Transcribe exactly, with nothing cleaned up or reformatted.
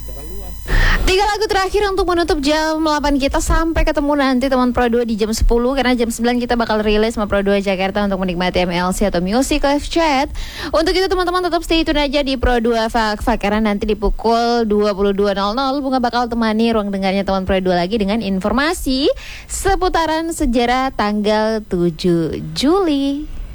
Tiga lagu terakhir untuk menutup jam delapan kita. Sampai ketemu nanti teman Pro dua di jam sepuluh. Karena jam sembilan kita bakal rilis sama Pro dua Jakarta untuk menikmati M L C atau Music Live Chat. Untuk itu teman-teman tetap stay tune aja di Pro dua Fak-Fak. Karena nanti di pukul dua puluh dua nol nol Bunga bakal temani ruang dengarnya teman Pro dua lagi dengan informasi seputaran sejarah tanggal tujuh Juli.